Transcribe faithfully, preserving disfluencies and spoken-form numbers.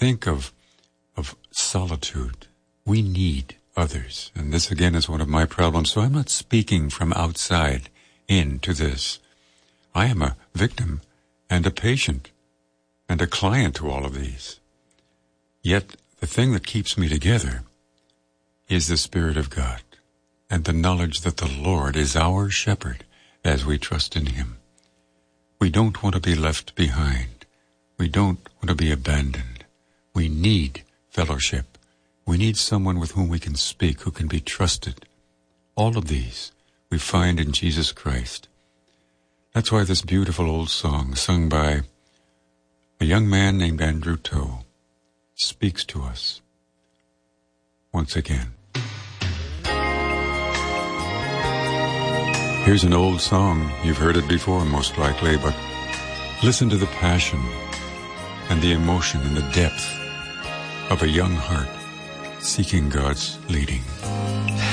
think of of solitude, we need others. And this, again, is one of my problems. So I'm not speaking from outside into this. I am a victim and a patient and a client to all of these. Yet the thing that keeps me together is the Spirit of God and the knowledge that the Lord is our shepherd as we trust in Him. We don't want to be left behind. We don't want to be abandoned. We need fellowship. We need someone with whom we can speak, who can be trusted. All of these we find in Jesus Christ. That's why this beautiful old song, sung by a young man named Andrew Toe, speaks to us once again. Here's an old song. You've heard it before, most likely, but listen to the passion and the emotion and the depth of a young heart seeking God's leading.